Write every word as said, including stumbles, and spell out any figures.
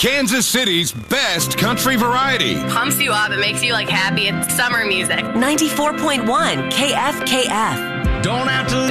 Kansas City's best country variety. Pumps you up. It makes you like happy. It's summer music. ninety-four point one K F K F. Don't have to